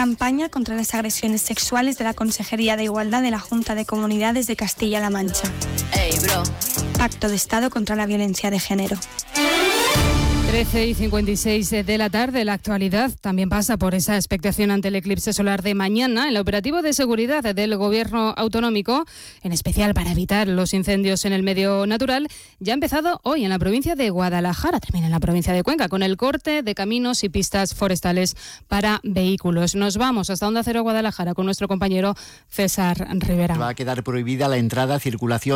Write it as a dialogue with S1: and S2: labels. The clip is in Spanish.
S1: campaña contra las agresiones sexuales de la Consejería de Igualdad de la Junta de Comunidades de Castilla-La Mancha. Pacto de Estado contra la violencia de género.
S2: 13:56 de la tarde. La actualidad también pasa por esa expectación ante el eclipse solar de mañana. El operativo de seguridad del Gobierno autonómico, en especial para evitar los incendios en el medio natural, ya ha empezado hoy en la provincia de Guadalajara, también en la provincia de Cuenca, con el corte de caminos y pistas forestales para vehículos. Nos vamos hasta Onda Cero Guadalajara con nuestro compañero César Rivera.
S3: Va a quedar prohibida la entrada, circulación